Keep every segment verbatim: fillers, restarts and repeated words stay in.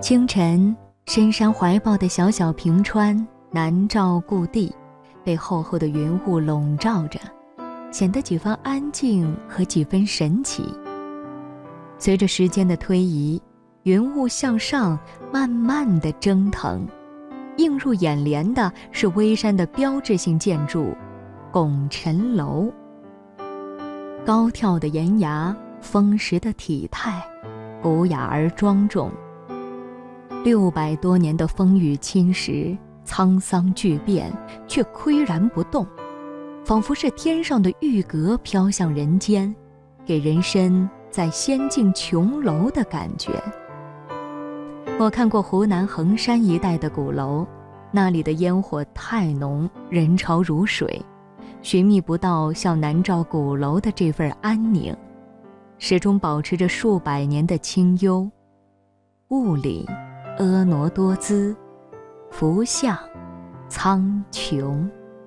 清晨，深山怀抱的小小平川南照故地，被厚厚的云雾笼罩着，显得几分安静和几分神奇。随着时间的推移，云雾向上慢慢地蒸腾，映入眼帘的是微山的标志性建筑拱辰楼。高挑的岩崖，丰实的体态，古雅而庄重。六百多年的风雨侵蚀，沧桑巨变，却岿然不动，仿佛是天上的玉阁飘向人间，给人身在仙境琼楼的感觉。我看过湖南衡山一带的鼓楼，那里的烟火太浓，人潮如水，寻觅不到像南照鼓楼的这份安宁，始终保持着数百年的清幽。雾里婀娜多姿，福相苍穹。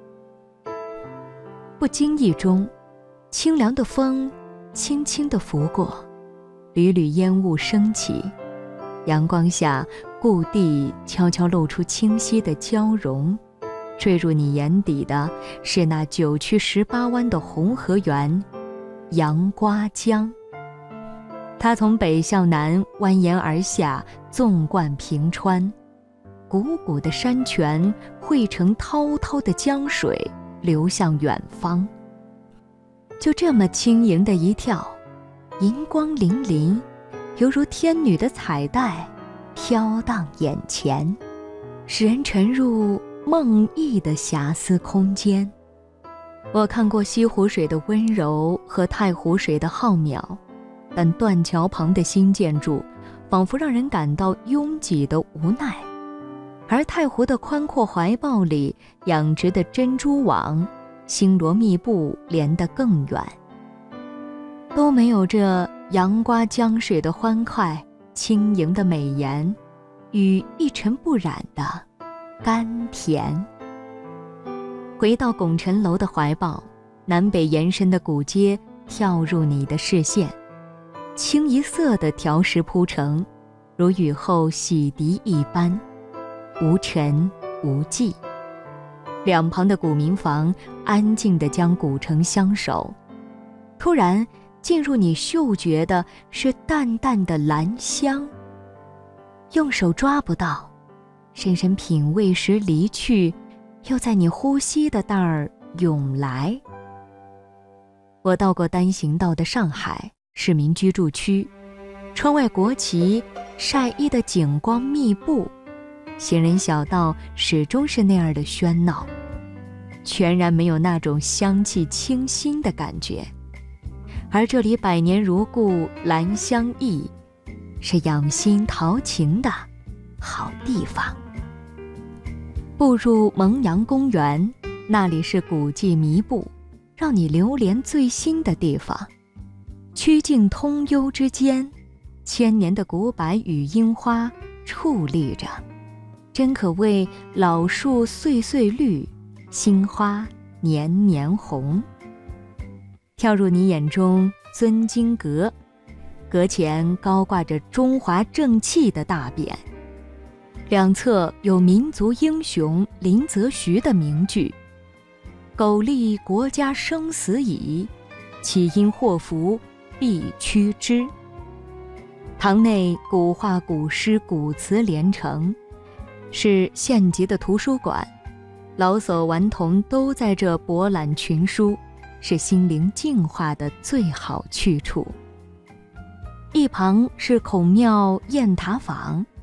不经意中，清凉的风轻轻地拂过，缕缕烟雾升起，阳光下故地悄悄露出清晰的交融。坠入你眼底的是那九曲十八弯的红河源杨瓜江，它从北向南蜿蜒而下，纵贯平川，汩汩的山泉汇成滔滔的江水，流向远方。就这么轻盈的一跳，银光粼粼，犹如天女的彩带飘荡眼前，使人沉入梦呓的遐思空间。我看过西湖水的温柔和太湖水的浩渺，但断桥旁的新建筑仿佛让人感到拥挤的无奈，而太湖的宽阔怀抱里养殖的珍珠网星罗密布，连得更远，都没有这阳瓜江水的欢快轻盈的美颜与一尘不染的甘甜。回到拱辰楼的怀抱，南北延伸的古街跳入你的视线，清一色的条石铺成，如雨后洗涤一般，无尘无迹。两旁的古民房安静地将古城相守，突然进入你嗅觉的是淡淡的兰香，用手抓不到，深深品味时离去，又在你呼吸的那儿涌来。我到过单行道的上海市民居住区，窗外国旗晒衣的景光密布，行人小道始终是那样的喧闹，全然没有那种香气清新的感觉。而这里百年如故，兰香溢，是养心陶情的好地方。步入蒙阳公园，那里是古迹弥布，让你流连最新的地方。曲径通幽之间，千年的古柏与樱花矗立着，真可谓老树岁岁绿，新花年年红。跳入你眼中尊经阁，阁前高挂着中华正气的大匾，两侧有民族英雄林则徐的名句：苟利国家生死以，岂因祸福必趋之。堂内古画古诗古词连成，是县级的图书馆，老叟顽童都在这博览群书，是心灵净化的最好去处。一旁是孔庙雁塔坊，